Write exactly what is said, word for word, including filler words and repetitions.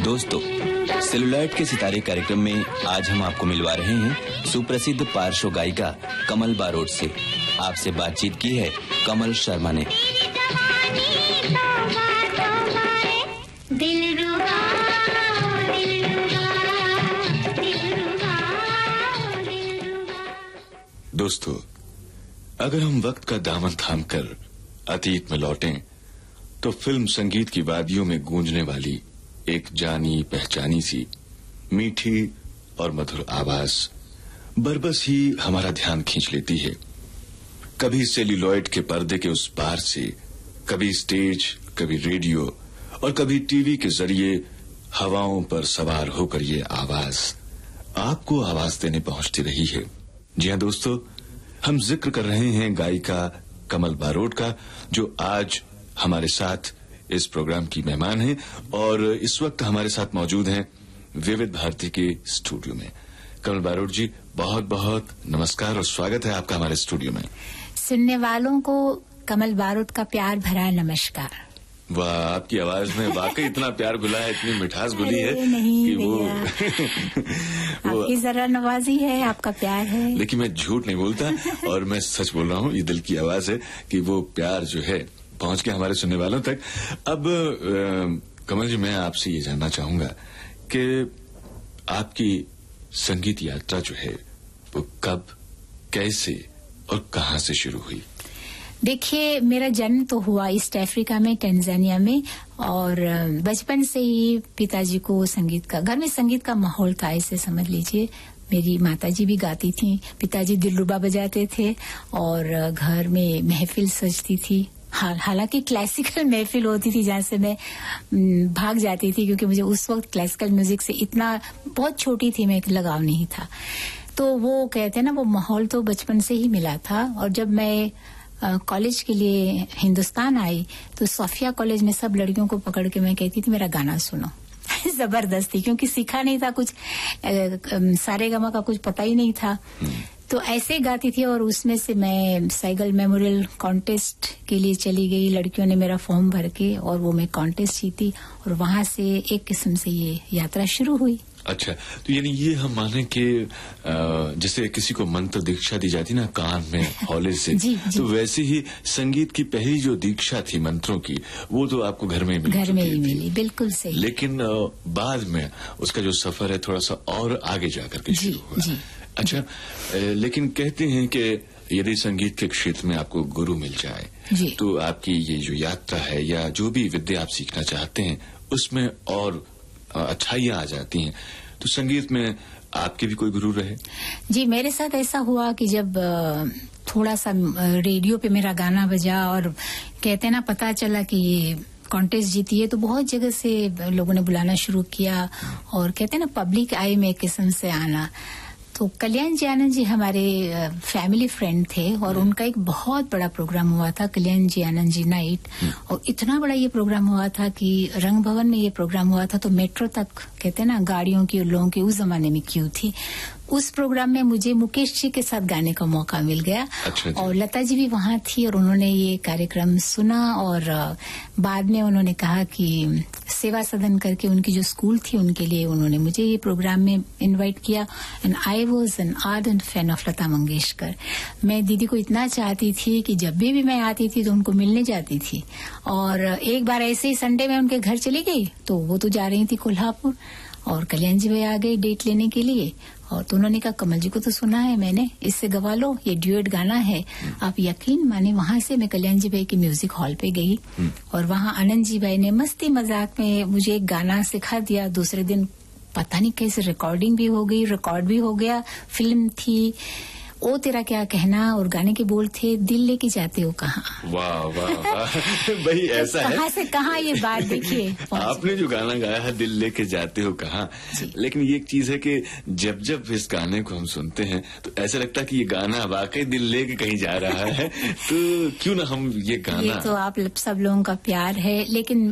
दोस्तों, सेलुलॉइड के सितारे कार्यक्रम में आज हम आपको मिलवा रहे हैं सुप्रसिद्ध पार्श्व गायिका कमल बारोट से। आपसे बातचीत की है कमल शर्मा ने। दोस्तों, अगर हम वक्त का दामन थामकर अतीत में लौटें तो फिल्म संगीत की वादियों में गूंजने वाली एक जानी पहचानी सी मीठी और मधुर आवाज बरबस ही हमारा ध्यान खींच लेती है। कभी सेल्यूलॉइड के पर्दे के उस पार से, कभी स्टेज, कभी रेडियो और कभी टीवी के जरिए हवाओं पर सवार होकर ये आवाज आपको आवाज देने पहुंचती रही है। जी हां दोस्तों, हम जिक्र कर रहे हैं गायिका कमल बारोट का, जो आज हमारे साथ इस प्रोग्राम की मेहमान हैं और इस वक्त हमारे साथ मौजूद हैं विविध भारती के स्टूडियो में। कमल बारोट जी, बहुत बहुत नमस्कार और स्वागत है आपका हमारे स्टूडियो में। सुनने वालों को कमल बारोट का प्यार भरा नमस्कार। वाह, आपकी आवाज में वाकई इतना प्यार घुला है, इतनी मिठास घुली है नहीं कि वो, वो आपकी जरा नवाजी है, आपका प्यार है। लेकिन मैं झूठ नहीं बोलता और मैं सच बोल रहा हूँ। ये दिल की आवाज है कि वो प्यार जो है पहुंच के हमारे सुनने वालों तक। अब आ, कमल जी, मैं आपसे ये जानना चाहूंगा कि आपकी संगीत यात्रा जो है वो कब, कैसे और कहां से शुरू हुई? देखिए, मेरा जन्म तो हुआ ईस्ट अफ्रीका में, टंजानिया में, और बचपन से ही पिताजी को संगीत का, घर में संगीत का माहौल था, ऐसे समझ लीजिए। मेरी माताजी भी गाती थी, पिताजी दिलरुबा बजाते थे और घर में महफिल सजती थी। हालांकि क्लासिकल महफिल होती थी जहां से मैं भाग जाती थी, क्योंकि मुझे उस वक्त क्लासिकल म्यूजिक से इतना, बहुत छोटी थी मैं, लगाव नहीं था। तो वो कहते हैं ना, वो माहौल तो बचपन से ही मिला था। और जब मैं कॉलेज के लिए हिंदुस्तान आई तो सोफिया कॉलेज में सब लड़कियों को पकड़ के मैं कहती थी मेरा गाना सुनो। जबरदस्ती, क्योंकि सीखा नहीं था कुछ, सारे गामा का कुछ पता ही नहीं था, तो ऐसे गाती थी। और उसमें से मैं साइगल मेमोरियल कॉन्टेस्ट के लिए चली गई, लड़कियों ने मेरा फॉर्म भर के, और वो मैं कॉन्टेस्ट जीती, और वहां से एक किस्म से ये यात्रा शुरू हुई। अच्छा, तो यानी ये हम माने कि जैसे किसी को मंत्र दीक्षा दी जाती ना कान में हौले से, जी, जी। तो वैसे ही संगीत की पहली जो दीक्षा थी मंत्रों की, वो तो आपको घर में ही मिली? घर में ही मिली, बिल्कुल सही। लेकिन बाद में उसका जो सफर है थोड़ा सा और आगे जाकर के शुरू हुआ। जी, अच्छा, लेकिन कहते हैं कि यदि संगीत के क्षेत्र में आपको गुरु मिल जाए तो आपकी ये जो यात्रा है या जो भी विद्या आप सीखना चाहते हैं उसमें और अच्छाइयां आ जाती हैं। तो संगीत में आपके भी कोई गुरु रहे? जी, मेरे साथ ऐसा हुआ कि जब थोड़ा सा रेडियो पे मेरा गाना बजा और कहते ना पता चला कि ये कॉन्टेस्ट जीती है, तो बहुत जगह से लोगों ने बुलाना शुरू किया, और कहते ना पब्लिक आई में एक किस्म से आना। तो कल्याण जी आनंद जी हमारे फैमिली फ्रेंड थे, और उनका एक बहुत बड़ा प्रोग्राम हुआ था, कल्याण जी आनंद जी नाइट, और इतना बड़ा ये प्रोग्राम हुआ था कि रंग भवन में ये प्रोग्राम हुआ था, तो मेट्रो तक कहते हैं ना गाड़ियों की और लोगों की उस जमाने में क्यू थी। उस प्रोग्राम में मुझे मुकेश जी के साथ गाने का मौका मिल गया। अच्छा, और लता जी भी वहां थी, और उन्होंने ये कार्यक्रम सुना, और बाद में उन्होंने कहा कि सेवा सदन करके उनकी जो स्कूल थी उनके लिए उन्होंने मुझे ये प्रोग्राम में इनवाइट किया। And I was an ardent fan of Lata Mangeshkar. मैं दीदी को इतना चाहती थी कि जब भी भी मैं आती थी तो उनको मिलने जाती थी। और एक बार ऐसे ही संडे में उनके घर चली गई, तो वो तो जा रही थी कोल्हापुर, और कल्याण जी भाई आ गए डेट लेने के लिए। और तो उन्होंने कहा कमल जी को तो सुना है मैंने, इससे गवा लो, ये ड्यूएट गाना है। आप यकीन माने, वहां से मैं कल्याण जी भाई के म्यूजिक हॉल पे गई, और वहां आनंद जी भाई ने मस्ती मजाक में मुझे एक गाना सिखा दिया। दूसरे दिन पता नहीं कैसे रिकॉर्डिंग भी हो गई, रिकॉर्ड भी हो गया, फिल्म थी ओ तेरा क्या कहना, और गाने के बोल थे दिल लेके जाते हो कहाँ। वाह वाह वाह भाई, ऐसा है कहाँ से कहाँ ये बात देखिए। आपने जो गाना गाया है दिल लेके जाते हो कहाँ, लेकिन ये एक चीज है कि जब जब इस गाने को हम सुनते हैं तो ऐसा लगता है कि ये गाना वाकई दिल लेके कहीं जा रहा है। तो क्यों ना हम ये गाना, ये तो आप सब लोगों का प्यार है, लेकिन